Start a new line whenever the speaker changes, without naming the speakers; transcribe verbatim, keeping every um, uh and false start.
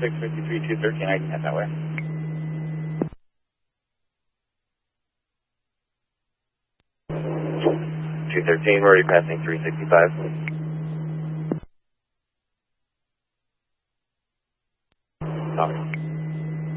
six fifty-three, two thirteen, I can head that way. two thirteen, we're already passing three sixty-five. Copy.